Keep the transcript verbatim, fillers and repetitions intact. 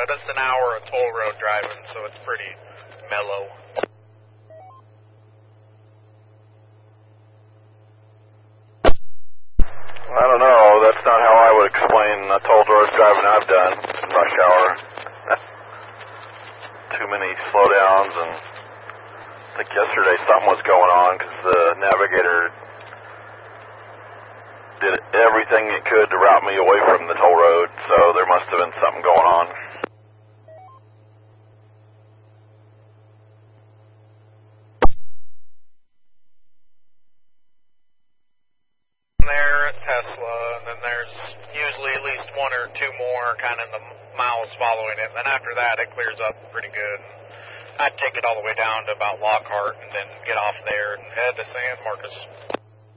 just an hour of toll road driving, so it's pretty mellow. I don't know. That's not how I would explain the toll road driving I've done in rush hour. Too many slowdowns, and I think yesterday something was going on because the navigator did everything it could to route me away from the toll road, so there must have been something going on. There at Tesla, and then there's usually at least one or two more kind of in the miles following it, and then after that it clears up pretty good. I'd take it all the way down to about Lockhart and then get off there and head to San Marcos.